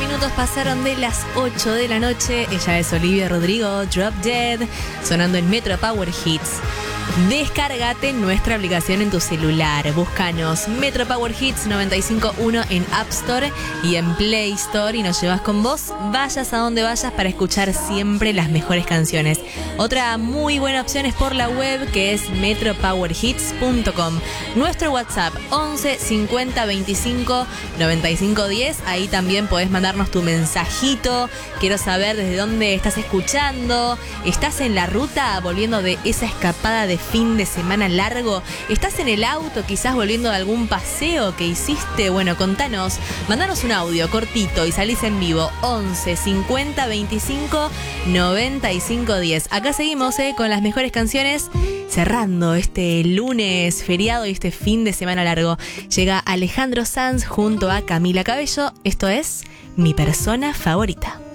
minutos pasaron de las 8 de la noche. Ella es Olivia Rodrigo, Drop Dead, sonando en Metro Power Hits. Descárgate nuestra aplicación en tu celular. Búscanos Metro Power Hits 95.1 en App Store y en Play Store y nos llevas con vos, vayas a donde vayas, para escuchar siempre las mejores canciones. Otra muy buena opción es por la web, que es metropowerhits.com. Nuestro WhatsApp 11 50 25 95 10. Ahí también podés mandarnos tu mensajito. Quiero saber desde dónde estás escuchando. ¿Estás en la ruta volviendo de esa escapada de fin de semana largo? ¿Estás en el auto quizás volviendo de algún paseo que hiciste? Bueno, contanos, mandanos un audio cortito y salís en vivo 11 50 25 95 10. Acá seguimos con las mejores canciones, cerrando este lunes feriado y este fin de semana largo. Llega Alejandro Sanz junto a Camila Cabello. Esto es Mi Persona Favorita.